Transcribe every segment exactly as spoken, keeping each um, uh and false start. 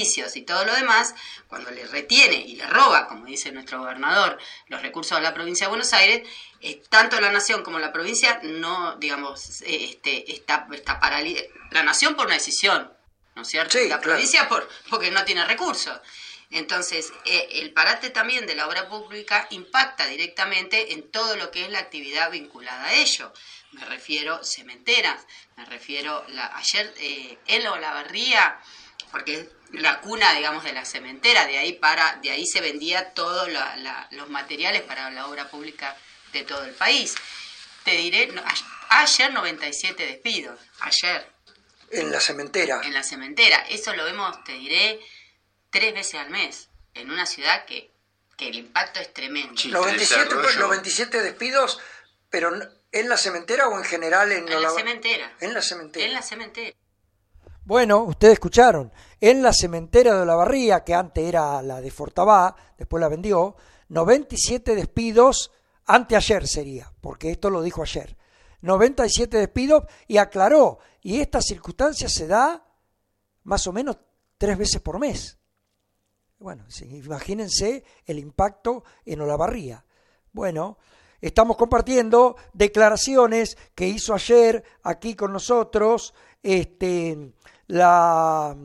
servicios y todo lo demás, cuando le retiene y le roba, como dice nuestro gobernador, los recursos a la provincia de Buenos Aires, eh, tanto la nación como la provincia no, digamos, eh, este, está, está paralizada. La nación por una decisión, ¿no es cierto? Sí, la claro. provincia por porque no tiene recursos. Entonces, eh, el parate también de la obra pública impacta directamente en todo lo que es la actividad vinculada a ello. Me refiero cementeras, me refiero, la, ayer eh, en Olavarría, porque es la cuna, digamos, de la cementera, de ahí para de ahí se vendía todos los materiales para la obra pública de todo el país. Te diré, no, a, ayer noventa y siete despidos, ayer. En la cementera. En la cementera, eso lo vemos, te diré, tres veces al mes, en una ciudad que, que el impacto es tremendo. Sí, noventa y siete, pues, noventa y siete despidos, pero ¿en la cementera o en general en, en la la cementera? En la cementera. En la cementera. Bueno, ustedes escucharon, en la cementera de Olavarría, que antes era la de Fortabá, después la vendió, noventa y siete despidos, anteayer sería, porque esto lo dijo ayer, noventa y siete despidos, y aclaró, y esta circunstancia se da más o menos tres veces por mes. Bueno, sí, imagínense el impacto en Olavarría. Bueno, estamos compartiendo declaraciones que hizo ayer aquí con nosotros este, la,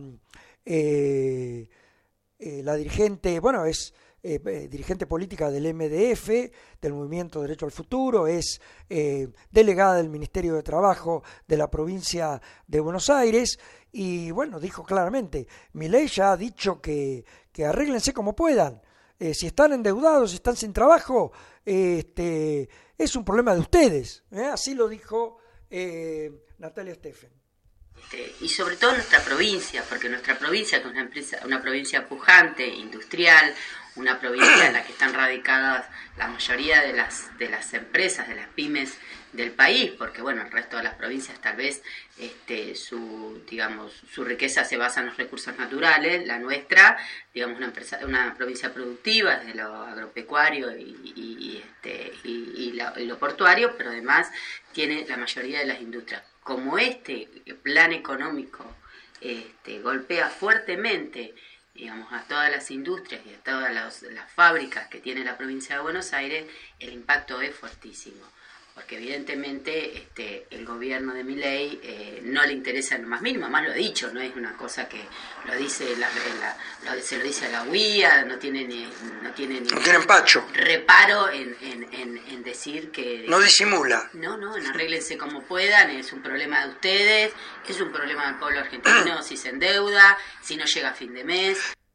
eh, eh, la dirigente, bueno, es eh, eh, dirigente política del M D F, del Movimiento Derecho al Futuro, es eh, delegada del Ministerio de Trabajo de la provincia de Buenos Aires, y bueno, dijo claramente, Milei ya ha dicho que, que arréglense como puedan, eh, si están endeudados, si están sin trabajo, eh, este, es un problema de ustedes, ¿eh? Así lo dijo eh, Natalia Steffen. Este, y sobre todo nuestra provincia, porque nuestra provincia, que es una, empresa, una provincia pujante, industrial, una provincia en la que están radicadas la mayoría de las de las empresas, de las pymes del país, porque bueno, el resto de las provincias tal vez este, su digamos su riqueza se basa en los recursos naturales, la nuestra, digamos una empresa, una provincia productiva desde lo agropecuario y, y, y este y, y, la, y lo portuario, pero además tiene la mayoría de las industrias. Como este plan económico este, golpea fuertemente, digamos, a todas las industrias y a todas las, las fábricas que tiene la provincia de Buenos Aires, el impacto es fuertísimo. Porque evidentemente este, el gobierno de Milei eh, no le interesa en lo más mínimo, más lo ha dicho, no es una cosa que lo dice la, la, lo, se lo dice a la U I A, no tiene ni no tiene ni no tiene empacho, reparo en, en, en, en decir que no disimula. No, no, en arréglense como puedan, es un problema de ustedes, es un problema del pueblo argentino si se endeuda, si no llega a fin de mes.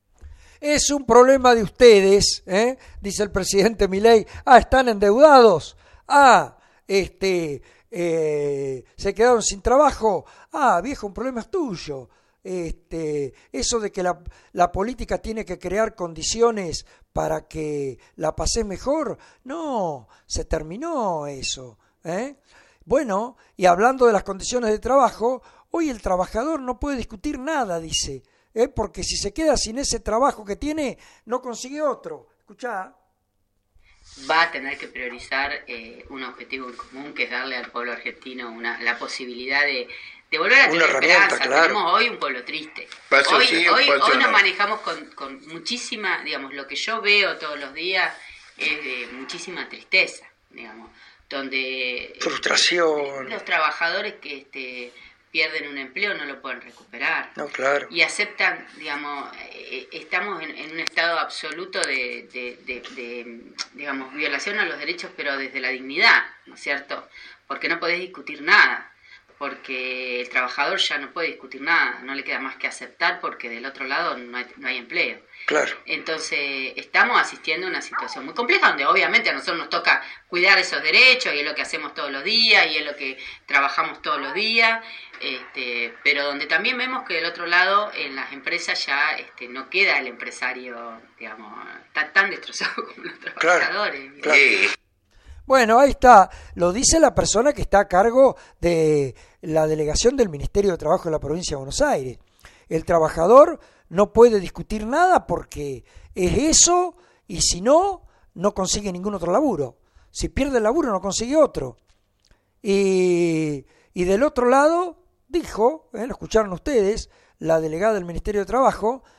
Es un problema de ustedes, ¿eh? Dice el presidente Milei. Ah, están endeudados. Ah, este, eh, se quedaron sin trabajo. Ah, viejo, un problema es tuyo. Este, eso de que la, la política tiene que crear condiciones para que la pases mejor, no, se terminó eso, ¿eh? Bueno, y hablando de las condiciones de trabajo, hoy el trabajador no puede discutir nada, dice, ¿eh? Porque si se queda sin ese trabajo que tiene, no consigue otro. Escuchá. Va a tener que priorizar eh, un objetivo en común, que es darle al pueblo argentino una, la posibilidad de, de volver a tener esperanza. Claro. Tenemos hoy un pueblo triste. Paso hoy sí, hoy, paso hoy nos no. manejamos con, con muchísima, digamos, lo que yo veo todos los días es de muchísima tristeza, digamos, donde frustración. Eh, los trabajadores que este, pierden un empleo no lo pueden recuperar. No, claro. Y aceptan, digamos, eh, estamos en, en un estado absoluto de, de, de, de, digamos, violación a los derechos, pero desde la dignidad, ¿no es cierto? Porque no podés discutir nada, porque el trabajador ya no puede discutir nada, no le queda más que aceptar porque del otro lado no hay, no hay empleo. Claro. Entonces, estamos asistiendo a una situación muy compleja donde obviamente a nosotros nos toca cuidar esos derechos y es lo que hacemos todos los días y es lo que trabajamos todos los días, este, pero donde también vemos que del otro lado en las empresas ya este, no queda el empresario, digamos, está tan destrozado como los trabajadores. Claro, claro. Bueno, ahí está, lo dice la persona que está a cargo de la delegación del Ministerio de Trabajo de la provincia de Buenos Aires. El trabajador no puede discutir nada porque es eso y si no, no consigue ningún otro laburo. Si pierde el laburo no consigue otro. Y, y del otro lado, dijo, eh, lo escucharon ustedes, la delegada del Ministerio de Trabajo,